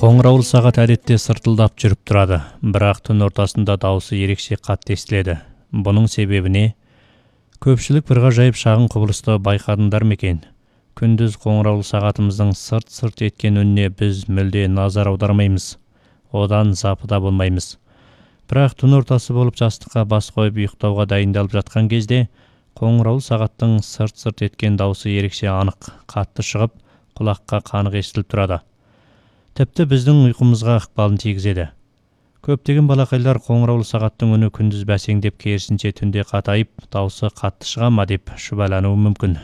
Қоңыраулы сағат әдетте сыртылдап жүріп тұрады, бірақ түн ортасында дауысы ерекше қатты естіледі. Бұның себебі не? Көпшілік бір ғажайып шағын құбылысты байқадыңдар ма екен? Күндіз қоңыраулы сағатымыздың сырт-сырт еткен үніне біз мүлде назар аудармаймыз. Одан запыда болмаймыз. Бірақ түн ортасы болып жастыққа бас қойып ұйықтауға дайындалып жатқан кезде, қоңыраулы сағаттың сырт-сырт еткен дауысы ерекше анық, қатты шығып, құлаққа қанық естіліп тұрады. Тіпті біздің ұйқымызға ықпалын тигізеді. Көптеген балақайлар қоңыраулы сағаттың үні күндіз бәсеңдеп, керісінше түнде қатайып, дауысы қатты шыға ма деп шүбәлануы мүмкін.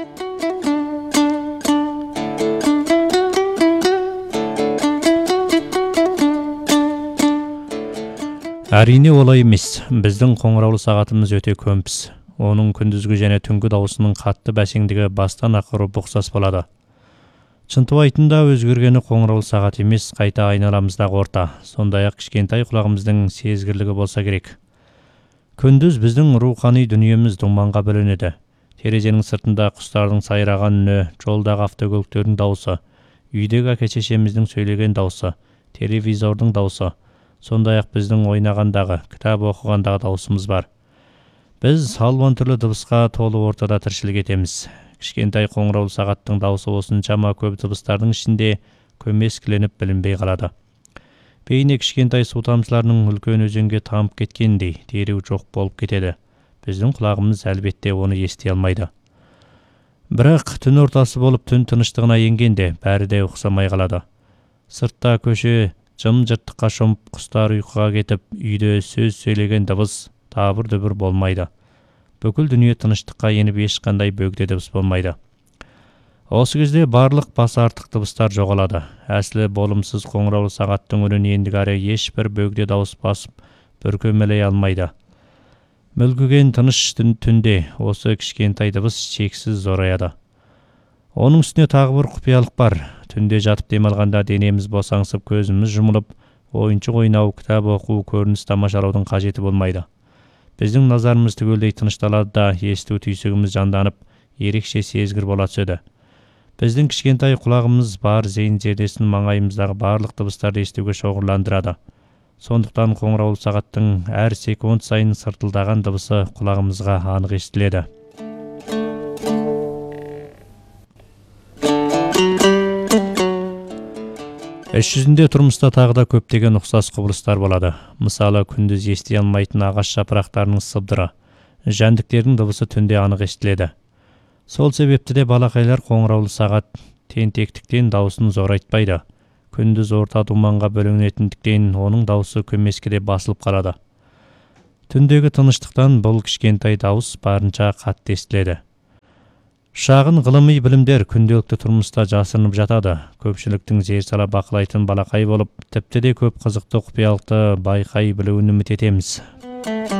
Әрине олай емес. Біздің қоңыраулы сағатымыз өте көмпіс. Оның күндізгі және түнгі даусының қатты бәсеңдігі бастан ақыры ұқсас болады. Шынтуайтында өзгергені қоңыраулы сағат емес, қайта айналамыздағы орта, сондай-ақ кішкентай құлағымыздың сезгірлігі болса керек. Күндіз біздің рухани дүниеміз думанға бөленеді. Терезенің сыртында құстардың сайраған үні, жолдағы автокөліктердің дауысы, үйдегі әке-шешеміздің сөйлеген дауысы, телевизордың дауысы, сондай-ақ біздің ойнағандағы, кітап оқығандағы даусымыз бар. Біз алуан түрлі дыбысқа толы ортада тіршілік етеміз. Кішкентай қоңыраулы сағаттың дауысы осыншама көп дыбыстардың ішінде көмескіленіп білінбей қалады. Бейне кішкентай су тамшыларының үлкен өзенге тамып кеткендей дереу жоқ болып кетеді. Біздің құлағымыз әлбетте оны ести алмайды. Бірақ түн ортасы болып түн тыныштығына енгенде бәрі де ұқсамай қалады. Сыртта көше жым-жырттыққа шомып, құстар ұйқыға кетіп, үйде сөз сөйлеген дыбыс табыр-дүбір болмайды. Бүкіл дүние тыныштыққа еніп, ешқандай бөгде дыбыс болмайды. Осы кезде барлық бас артық дыбыстар жоғалады. Әсілі болымсыз қоңыраулы сағаттың үнін ендігәрі ешбір бөгде дауыс басып, бүркемелей алмайды. Мүлгіген тыныш түнде осы кішкентай дыбыс шексіз зораяды. Оның үстіне тағы бір құпиялық бар. Түнде жатып демалғанда денеміз босаңсып, көзіміз жұмылып, ойыншық ойнау, кітап оқу, көрініс тамашалаудың қажеті болмайды. Біздің назарымыз түгелдей тынышталады да, есту түйсігіміз жанданып, ерекше сезгір бола түседі. Біздің кішкентай құлағымыз бар зейін зердесін маңайымыздағы барлық дыбыстарды естуге шоғырландырады. Сондықтан қоңыраулы сағаттың әр секунд сайын сыртылдаған дыбысы құлағымызға анық естіледі. Іс жүзінде тұрмыста тағы да көптеген ұқсас құбылыстар болады. Мысалы, күндіз ести алмайтын ағаш жапырақтарының сыбдыры, жәндіктердің дыбысы түнде анық естіледі. Сол себепті де балақайлар қоңыраулы сағат тентектіктен дауысын зорайтпайды. Күндіз орта думанға бөлінетіндіктен оның дауысы көмескіде басылып қалады. Түндегі тыныштықтан бұл кішкентай дауыс барынша қатты естіледі. Шағын ғылыми білімдер күнделікті тұрмыста жасырынып жатады. Көпшіліктің зер сала бақылайтын балақай болып, тіпті де көп қызықты құпиялықты байқай білуін үміт етеміз.